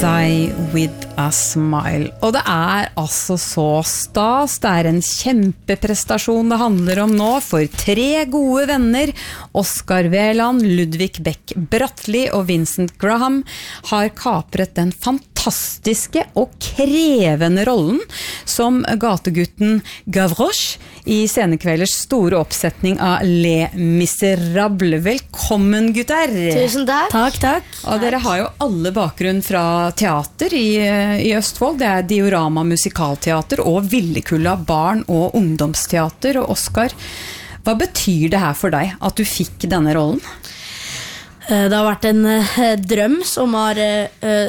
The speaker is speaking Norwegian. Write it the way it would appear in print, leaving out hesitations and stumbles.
Die with a smile. Og det altså så stas. Det en kjempeprestasjon det handler om nå for 3 gode venner. Oscar Veland, Ludvig Beck Bratteli og Vincent Graham har kapret den fantastiske og krevende rollen som gategutten Gavroche i scenekvelders store oppsetning av Les Miserables. Velkommen, gutter! Tusen takk. Takk. Og dere har jo alle bakgrunn fra teater i Østfold. Det Diorama musikalteater og Villekulla barn- og ungdomsteater. Og Oscar, hva betyr det her for deg at du fikk denne rollen? Det har vært en drøm som har